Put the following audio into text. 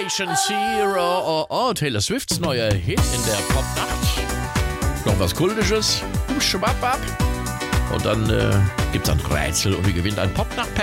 Patient Zero. Oh, Taylor Swifts neuer Hit in der Popnacht. Noch was Kultisches. Schwapp ab. Und dann gibt's ein Rätsel und wir gewinnen ein Popnacht-Pack.